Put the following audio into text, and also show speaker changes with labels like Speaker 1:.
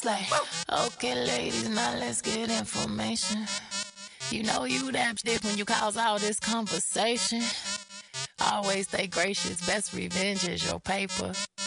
Speaker 1: Like, okay, ladies, now let's get information. You know you damn stiff when you cause all this conversation. Always stay gracious, best revenge is your paper.